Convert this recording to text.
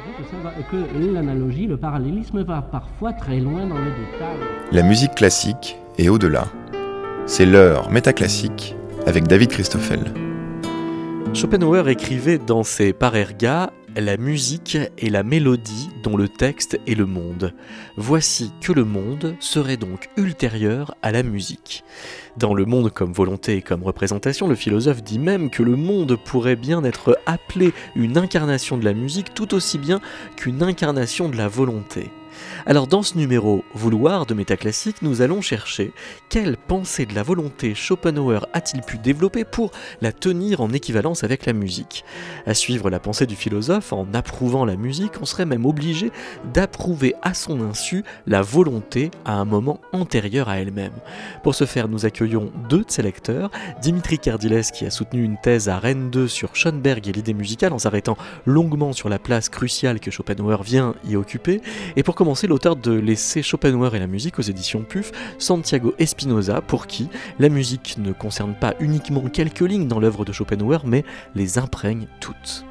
que l'analogie, le parallélisme va parfois très loin dans le détail. La musique classique et au-delà. C'est l'heure métaclassique avec David Christoffel. Schopenhauer écrivait dans ses Parerga « La musique est la mélodie dont le texte est le monde. Voici que le monde serait donc ultérieur à la musique. » Dans Le monde comme volonté et comme représentation, le philosophe dit même que le monde pourrait bien être appelé une incarnation de la musique tout aussi bien qu'une incarnation de la volonté. Alors dans ce numéro Vouloir de Métaclassique, nous allons chercher quelle pensée de la volonté Schopenhauer a-t-il pu développer pour la tenir en équivalence avec la musique. À suivre la pensée du philosophe, en approuvant la musique, on serait même obligé d'approuver à son insu la volonté à un moment antérieur à elle-même. Pour ce faire, nous accueillons deux de ses lecteurs, Dimitri Kardiles qui a soutenu une thèse à Rennes 2 sur Schoenberg et l'idée musicale en s'arrêtant longuement sur la place cruciale que Schopenhauer vient y occuper, et pour commencer, l'auteur de l'essai Schopenhauer et la musique aux éditions PUF, Santiago Espinosa, pour qui la musique ne concerne pas uniquement quelques lignes dans l'œuvre de Schopenhauer, mais les imprègne toutes.